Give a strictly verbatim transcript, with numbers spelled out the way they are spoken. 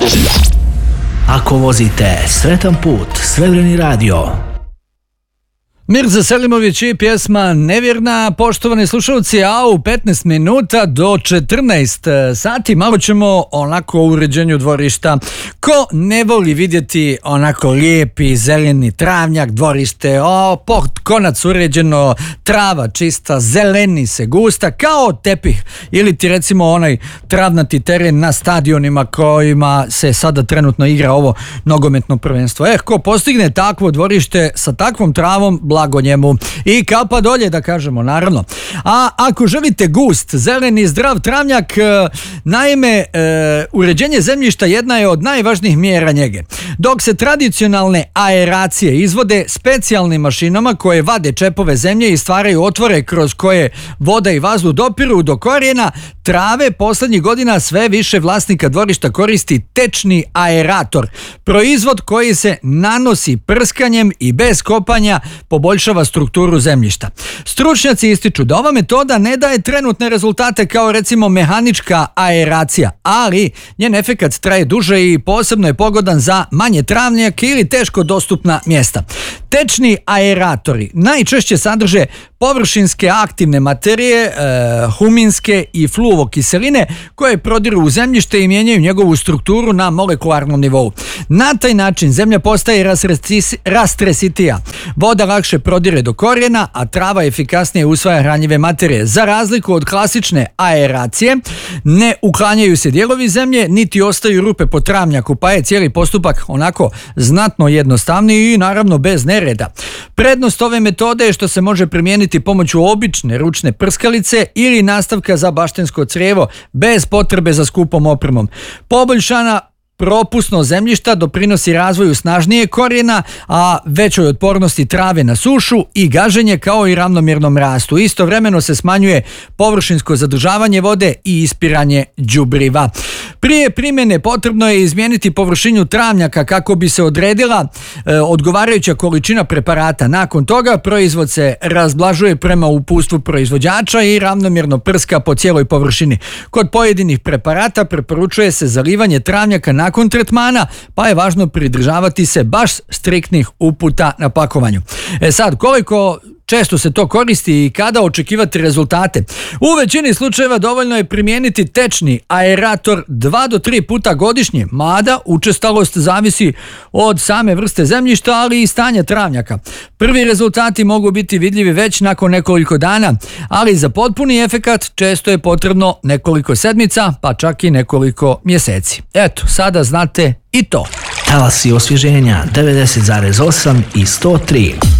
Ako vozite, sretan put, Srebreni radio. Mirza Selimović i pjesma Nevjerna. Poštovani slušalci, a u petnaest minuta do četrnaest sati malo ćemo onako o uređenju dvorišta. Ko ne voli vidjeti onako lijepi zeleni travnjak, dvorište, o, pod konac uređeno, trava čista, zeleni se gusta, kao tepih. Ili ti recimo onaj travnati teren na stadionima kojima se sada trenutno igra ovo nogometno prvenstvo. Eh, ko postigne takvo dvorište sa takvom travom, blago njemu i kapa dolje, da kažemo, naravno. A ako želite gust, zeleni, zdrav travnjak, naime, e, uređenje zemljišta jedna je od najvažnijih mjera njege. Dok se tradicionalne aeracije izvode specijalnim mašinama koje vade čepove zemlje i stvaraju otvore kroz koje voda i vazduh dopiru do korijena, trave posljednjih godina sve više vlasnika dvorišta koristi tečni aerator. Proizvod koji se nanosi prskanjem i bez kopanja poboljšava strukturu zemljišta. Stručnjaci ističu da ova metoda ne daje trenutne rezultate kao recimo mehanička aeracija, ali njen efekat traje duže i posebno je pogodan za manje travnjake ili teško dostupna mjesta. Tečni aeratori najčešće sadrže površinske aktivne materije, e, huminske i fluovokiseline koje prodiru u zemljište i mijenjaju njegovu strukturu na molekularnom nivou. Na taj način zemlja postaje rastresitija, rastresitija. Voda lakše prodire do korijena, a trava efikasnije usvaja hranjive materije. Za razliku od klasične aeracije, ne uklanjaju se dijelovi zemlje, niti ostaju rupe po travnjaku, pa je cijeli postupak onako znatno jednostavniji i naravno bez nereda. Prednost ove metode je što se može primijeniti pomoću obične ručne prskalice ili nastavka za baštensko crijevo bez potrebe za skupom opremom. Poboljšana propusnost zemljišta doprinosi razvoju snažnije korijena, a većoj otpornosti trave na sušu i gaženje kao i ravnomjernom rastu. Istovremeno se smanjuje površinsko zadržavanje vode i ispiranje đubriva. Prije primjene potrebno je izmijeniti površinu travnjaka kako bi se odredila e, odgovarajuća količina preparata. Nakon toga proizvod se razblažuje prema uputstvu proizvođača i ravnomjerno prska po cijeloj površini. Kod pojedinih preparata preporučuje se zalivanje travnjaka nakon tretmana, pa je važno pridržavati se baš striktnih uputa na pakovanju. E sad, koliko često se to koristi i kada očekivati rezultate? U većini slučajeva dovoljno je primijeniti tečni aerator dva do tri puta godišnje, mada učestalost zavisi od same vrste zemljišta, ali i stanja travnjaka. Prvi rezultati mogu biti vidljivi već nakon nekoliko dana, ali za potpuni efekat često je potrebno nekoliko sedmica, pa čak i nekoliko mjeseci. Eto, sada znate i to. Talasi osvježenja devedeset zarez osam i sto tri.